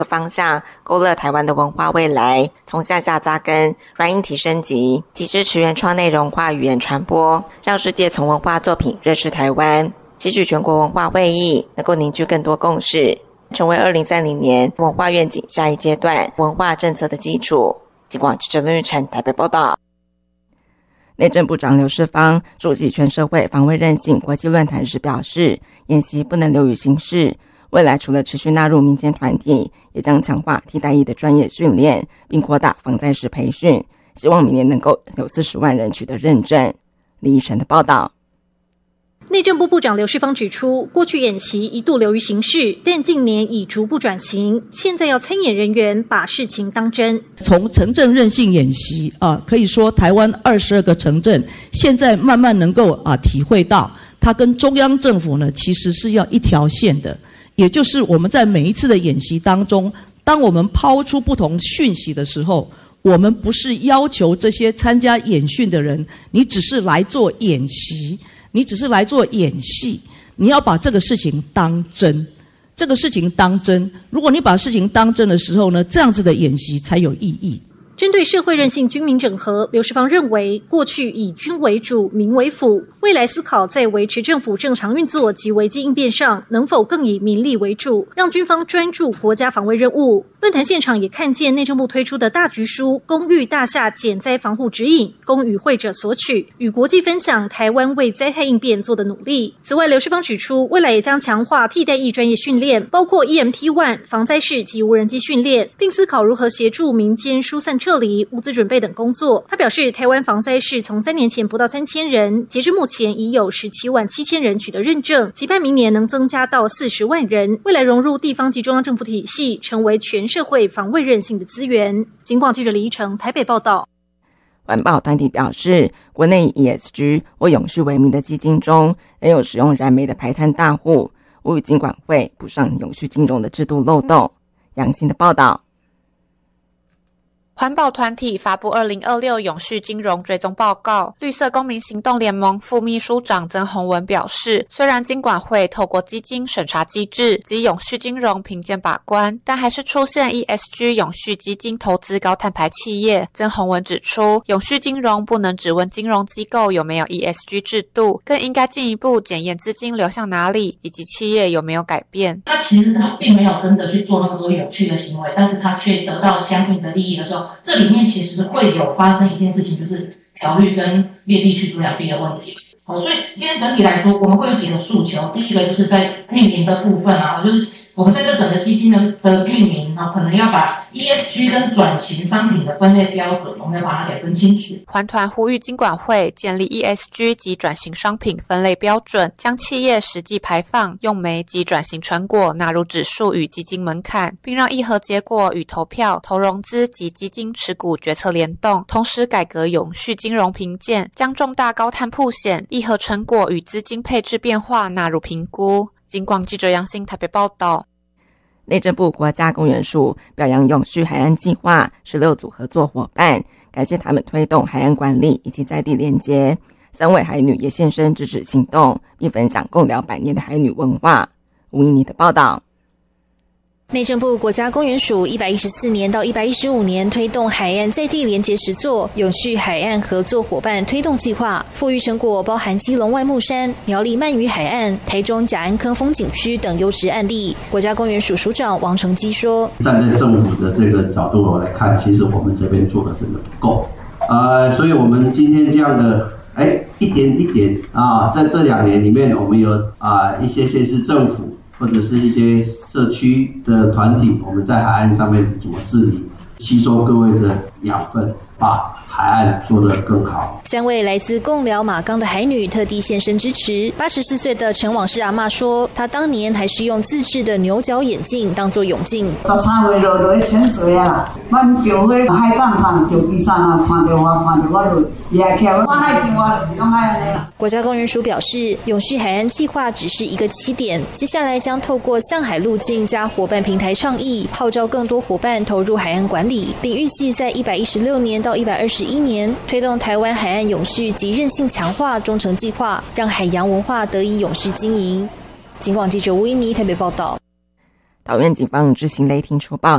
方向勾勒台湾的文化未来，从向下扎根，软硬体升级，及支持原创内容化语言传播，让世界从文化作品认识台湾，期许全国文化会议能够凝聚更多共识，成为2030年文化愿景下一阶段文化政策的基础。警广记者论玉成台北报道。内政部长刘世芳出席全社会防卫韧性国际论坛时表示，演习不能流于形式，未来除了持续纳入民间团体，也将强化替代役的专业训练，并扩大防灾时培训，希望明年能够有40万人取得认证。李义成的报道。 内政部部长刘世芳指出，过去演习一度流于形式，但近年已逐步转型，现在要参演人员把事情当真。 从城镇韧性演习可以说台湾22个城镇现在慢慢能够体会到，它跟中央政府呢其实是要一条线的，也就是我们在每一次的演习当中，当我们抛出不同讯息的时候，我们不是要求这些参加演训的人，你只是来做演习，你只是来做演戏，你要把这个事情当真。这个事情当真，如果你把事情当真的时候呢，这样子的演习才有意义。 针对社会韧性军民整合，刘世芳认为，过去以军为主，民为辅，未来思考在维持政府正常运作及危机应变上，能否更以民力为主，让军方专注国家防卫任务。论坛现场也看见内政部推出的大局书《公寓大厦减灾防护指引》，供与会者索取，与国际分享台湾为灾害应变做的努力。此外，刘世芳指出，未来也将强化替代役专业训练，包括 EMP1 防灾式及无人机训练，并思考如何协助民间疏散撤离、物资准备等工作。他表示，台湾防灾士从3年前不到3000人，截至目前已有17万7千人取得认证，期盼明年能增加到40万人，未来融入地方及中央政府体系，成为全社会防卫韧性的资源。警广记者李怡成台北报道。 环保团体表示，国内 ESG 或永续为名的基金中，仍有使用燃煤的排碳大户，呼吁金管会补上永续金融的制度漏洞。杨欣的报道。 环保团体发布2026永续金融追踪报告，绿色公民行动联盟副秘书长曾宏文表示，虽然金管会透过基金审查机制及永续金融评鉴把关，但还是出现 ESG 永续基金投资高碳排企业。曾宏文指出，永续金融不能只问金融机构有没有 ESG 制度，更应该进一步检验资金流向哪里，以及企业有没有改变。 他其实并没有真的去做那么多永续的行为，但是他却得到相应的利益的时候，这里面其实会有发生一件事情，就是漂绿跟劣地去除两地的问题。所以今天整体来说，我们会有几个诉求。第一个就是在运营的部分就是我们在这整个基金的运营可能要把 ESG 跟转型商品的分类标准，我们要把它给分清楚。 环团呼吁金管会建立 ESG 及转型商品分类标准，将企业实际排放、用煤及转型成果纳入指数与基金门槛，并让议核结果与投票、投融资及基金持股决策联动。同时改革永续金融评鉴，将重大高碳曝险、议核成果与资金配置变化纳入评估。警广记者杨欣台北报道。 内政部国家公园署表扬永续海岸计划16组合作伙伴，感谢他们推动海岸管理以及在地连结。3位海女也现身制止行动，并分享共聊100年的海女文化。吴依妮的报道。 内政部国家公园署114年到115年推动海岸在地连结实作永续海岸合作伙伴推动计划，富裕成果包含基隆外木山、苗栗鳗鱼海岸、台中甲安坑风景区等优质案例。国家公园署署长王成基说， 站在政府的这个角度来看，其实我们这边做的真的不够所以我们今天这样的一点一点在这2年里面，我们有一些县市政府或者是一些社区的团体，我们在海岸上面怎么治理，吸收各位的养分，把海岸做得更好。 3位来自贡寮马岗的海女特地现身支持。84岁的陈往事阿嬷说，她当年还是用自制的牛角眼镜当作泳镜。 13岁落去潜水啦，阮就去海港上就比赛看到我就也起来，我海生活就是拢爱安尼啦。 国家公园署表示，永续海岸计划只是一个起点，接下来将透过向海路径加伙伴平台倡议，号召更多伙伴投入海岸管理，并预计在116年到121年推动台湾海岸永续及韧性强化忠诚计划，让海洋文化得以永续经营。警广记者吴依妮台北报道。 桃园警方执行雷霆除暴